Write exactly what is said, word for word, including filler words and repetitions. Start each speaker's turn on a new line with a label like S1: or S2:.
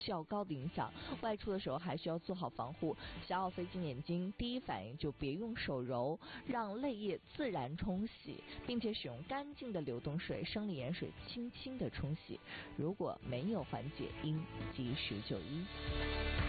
S1: 较高的影响，外出的时候还需要做好防护。想要飞进眼睛，第一反应就别用手揉，让泪液自然冲洗，并且使用干净的流动水、生理盐水轻轻的冲洗。如果没有缓解，应及时就医。